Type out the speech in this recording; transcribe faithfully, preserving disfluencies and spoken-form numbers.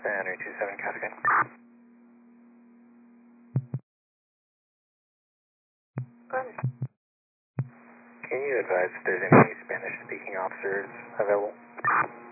Henry two seven, Cascade. Can you advise if there's any Spanish-speaking officers available?